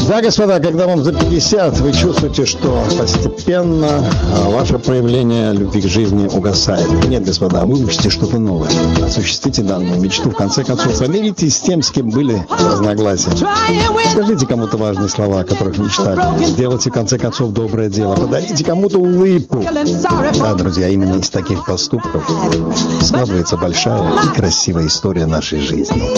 Да, господа, когда вам за 50, вы чувствуете, что постепенно ваше проявление любви к жизни угасает. Нет, господа, вы учите что-то новое. Осуществите данную мечту. В конце концов, помиритесь с тем, с кем были разногласия. Скажите кому-то важные слова, о которых мечтали. Сделайте, в конце концов, доброе дело. Подарите кому-то улыбку. Да, друзья, именно из таких поступков складывается большая и красивая история нашей жизни.